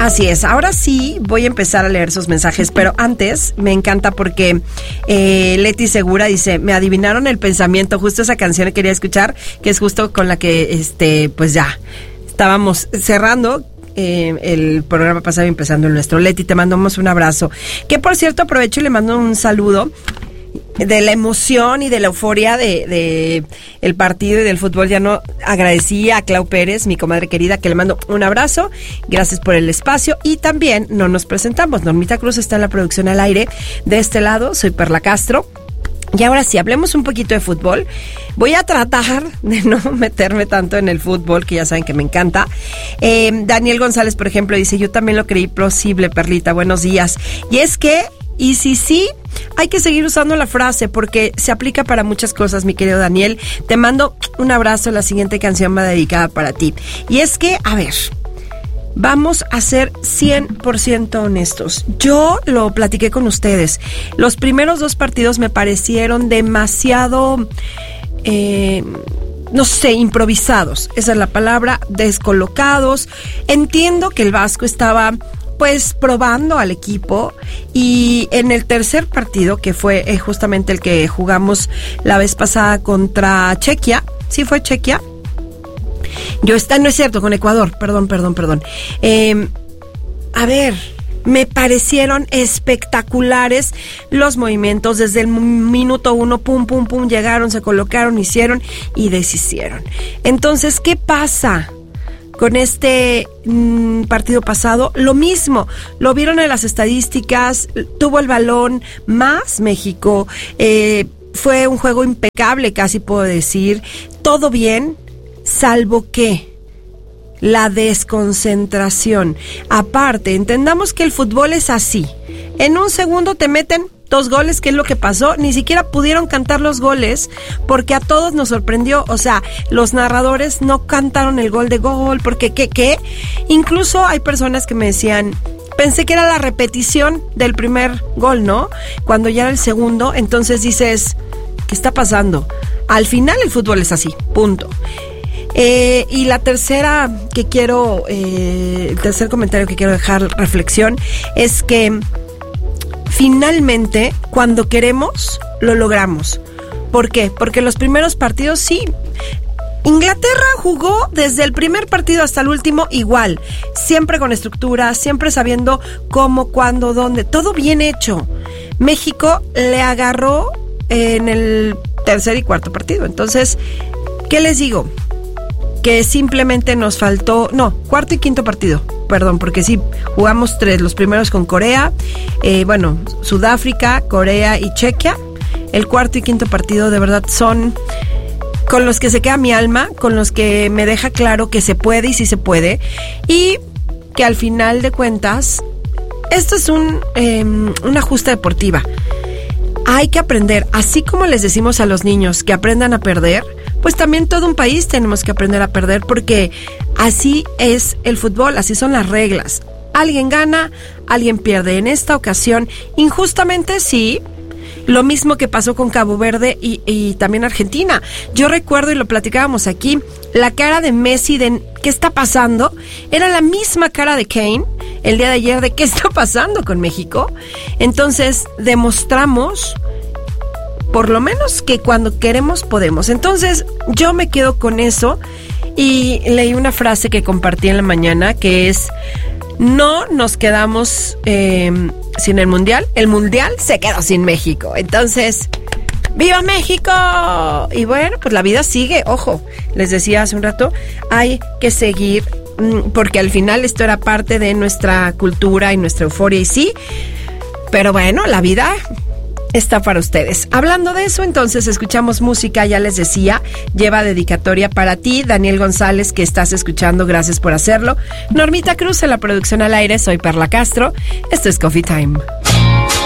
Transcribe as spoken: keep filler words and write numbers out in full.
Así es, ahora sí voy a empezar a leer sus mensajes, pero antes me encanta porque eh, Leti Segura dice, me adivinaron el pensamiento, justo esa canción que quería escuchar, que es justo con la que, este, pues ya, estábamos cerrando eh, el programa pasado y empezando el nuestro. Leti, te mandamos un abrazo, que por cierto aprovecho y le mando un saludo de la emoción y de la euforia de, de el partido y del fútbol. Ya no agradecí a Clau Pérez, mi comadre querida, que le mando un abrazo, gracias por el espacio, y también no nos presentamos. Normita Cruz está en la producción al aire, de este lado soy Perla Castro. Y ahora sí, hablemos un poquito de fútbol. Voy a tratar de no meterme tanto en el fútbol, que ya saben que me encanta. Eh, Daniel González, por ejemplo, dice, yo también lo creí posible, Perlita, buenos días. Y es que, y si sí, hay que seguir usando la frase porque se aplica para muchas cosas, mi querido Daniel. Te mando un abrazo, la siguiente canción va dedicada para ti. Y es que, a ver, vamos a ser cien por ciento honestos. Yo lo platiqué con ustedes. Los primeros dos partidos me parecieron demasiado, eh, no sé, improvisados. Esa es la palabra, descolocados. Entiendo que el Vasco estaba, pues, probando al equipo, y en el tercer partido, que fue eh, justamente el que jugamos la vez pasada contra Chequia, ¿sí fue Chequia? Yo está, no es cierto, con Ecuador, perdón, perdón, perdón. Eh, a ver, me parecieron espectaculares los movimientos desde el minuto uno, pum, pum, pum, llegaron, se colocaron, hicieron y deshicieron. Entonces, ¿qué pasa con este mmm, partido pasado? Lo mismo, lo vieron en las estadísticas, tuvo el balón más México, eh, fue un juego impecable, casi puedo decir, todo bien, salvo que la desconcentración. Aparte, entendamos que el fútbol es así, en un segundo te meten dos goles, que es lo que pasó, ni siquiera pudieron cantar los goles, porque a todos nos sorprendió, o sea, los narradores no cantaron el gol de gol, porque ¿qué? ¿Qué? Incluso hay personas que me decían, pensé que era la repetición del primer gol, ¿no? Cuando ya era el segundo, entonces dices, ¿qué está pasando? Al final el fútbol es así, punto. Eh, y la tercera que quiero, eh, el tercer comentario que quiero dejar reflexión, es que finalmente, cuando queremos, lo logramos. ¿Por qué? Porque los primeros partidos sí. Inglaterra jugó desde el primer partido hasta el último igual. Siempre con estructura, siempre sabiendo cómo, cuándo, dónde. Todo bien hecho. México le agarró en el tercer y cuarto partido. Entonces, ¿qué les digo? Que simplemente nos faltó, no, cuarto y quinto partido, perdón, porque sí, jugamos tres, los primeros con Corea, eh, bueno, Sudáfrica, Corea y Chequia. El cuarto y quinto partido de verdad son con los que se queda mi alma, con los que me deja claro que se puede y sí se puede, y que al final de cuentas, esto es un, eh, una justa deportiva. Hay que aprender, así como les decimos a los niños que aprendan a perder, pues también todo un país tenemos que aprender a perder, porque así es el fútbol, así son las reglas. Alguien gana, alguien pierde. En esta ocasión, injustamente sí, lo mismo que pasó con Cabo Verde y, y también Argentina. Yo recuerdo, y lo platicábamos aquí, la cara de Messi de ¿qué está pasando? Era la misma cara de Kane el día de ayer de ¿qué está pasando con México? Entonces, demostramos por lo menos que cuando queremos podemos. Entonces yo me quedo con eso, y leí una frase que compartí en la mañana que es: no nos quedamos eh, sin el mundial, el mundial se quedó sin México. Entonces, ¡viva México! Y bueno, pues la vida sigue, ojo, les decía hace un rato, hay que seguir, porque al final esto era parte de nuestra cultura y nuestra euforia, y sí, pero bueno, la vida está para ustedes. Hablando de eso, entonces escuchamos música, ya les decía, lleva dedicatoria para ti, Daniel González, que estás escuchando, gracias por hacerlo. Normita Cruz en la producción al aire, soy Perla Castro, esto es Coffee Time.